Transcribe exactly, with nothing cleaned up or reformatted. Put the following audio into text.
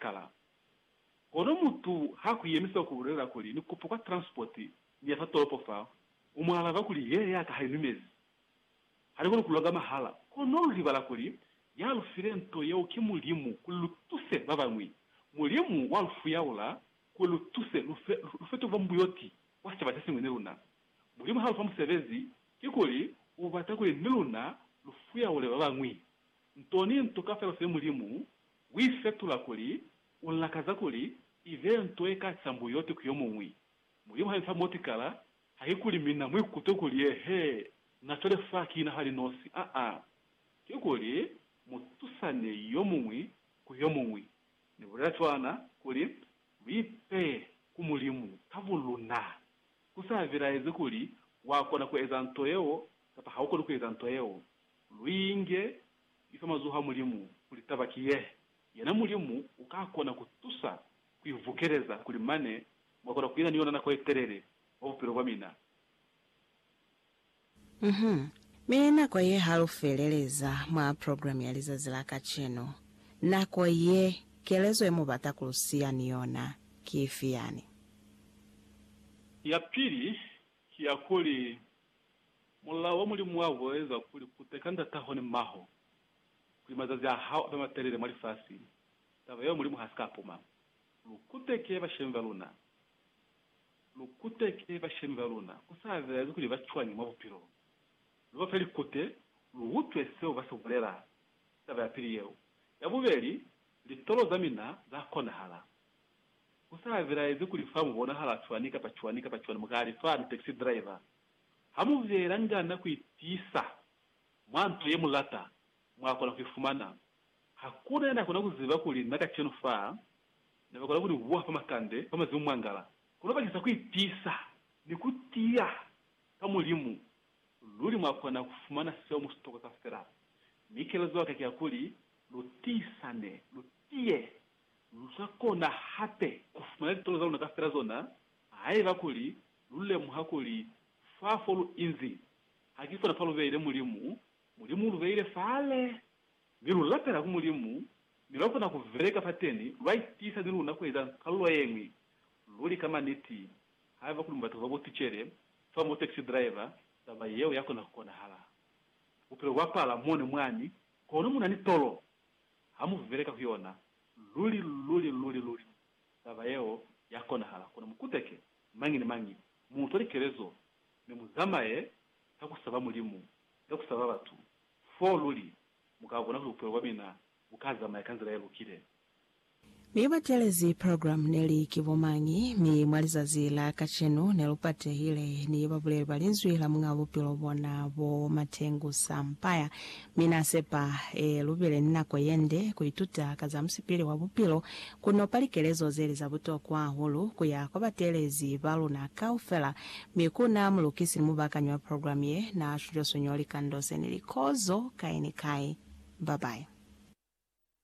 kala kono mutu hakuyemisa kurera kuli ni kupoka transport ni yafatolopo fa umwala bakuli ye yaka hainumezi hariko kulaga mahala kono libala kuli yalufirento yo kimulimu kulutuse babamwi mulimu walfu yaula kulutuse lufeto vambuyoti wacha batasi mweneluna mulimu halfa musevezi kikuli ubata kuli niluna lufu yaule babamwi ntoni ntoka fe mulimu wifetula kuli unlakaza kuli evento eka tsambuyoti kuyomumwi mulimu halfa motikala haikuli mina mwi kutokuli ehe na tole faki na hali nosi a a kikuli mutusane yomumwi kuyomumwi ni buratwana kuli wipe kumulimu tavuluna kusavira ezekuli wakona ku ezantoyeo tapa hauko ku ezantoyeo luinge ifama zuha mulimu kulitabakiye yana mulimu ukakona kutusa kuivukereza kuli mane wakona kuina niona na koeterere obupiro bwamina mhm Mina kwa ye halufeleleza mwa program ya Lizazilaka cheno. Na kwa ye kelezo emu bata kulusia niona kifiani. Ya pili, kia kuli mula wa muli muaweza kuli kutekanda tahoni maho. Kuli mazazi ya hao abema terere marifasi. Tava yao muli muhaskapo ma. Lukute keva shemveluna. Lukute keva shemveluna. Kusa vya kuli vachuani mabupiro. Luwa feli kote, luwutu eseo basa ubrera. Tava ya pili yeo. Ya bubeli, li tolo zamina za kona hala. Kusa vira ezi kulifamu wana hala chuanika pa chuanika pa chuanika mga harifa ni taxi driver. Hamu veranga na kuitisa. Mwanto ye mulata. Mwakona kufumana. Hakuna yana kuna kuziva kuli naka chenu faa. Na wakona kuli uwa pa makande, pa mazimu mwangala. Kuna kisa kuitisa. Ni kutia. Kamu limu. Luli mwakona kufumana seo mustoko tafera. Mikelezo wake kia kuli, lutisane, lutie, lusakona hate, kufumana tolo zao nakafera zona, haiva kuli, lule muhakuli, fafolu inzi. Hakifu na falo veile mulimu, mulimu luveile fale. Milu lapera kumulimu, miloko na kuvreka pateni, luaitisa nilu unakweza kaluwa yengi. Luli kama niti, haiva kuli mbatu vabo tichere, famo taxi driver, taba yeo yako na kukona hala. Upero wapala mwone mwani, kono muna ni tolo. Hamu vereka kuyona. Luli, luli, luli, luli. Taba yeo yako na hala. Kuna mkuteke, mangi ni mangi. Muutori kerezo. Ni muzamae, haku saba mulimu. Haku saba watu. Fo luli. Mukabona kupero wabina. Mukaza maekanzila ya lukile. Miwa telezi program neli kivomanyi mi mwalizazi la kachenu nelupate hile ni babule balinzwi la mga wupilo bona bo matengu sampaya mina sepa e, lubile nina kwa yende kuituta kaza msipili wa wupilo kuno palikelezo zeli za buto kwa hulu kuya kwa batelezi balu na kaufela mikuna mulukisi mbaka nywa program ye na shujo sunyoli kandose nilikozo kaini kai. Bye bye.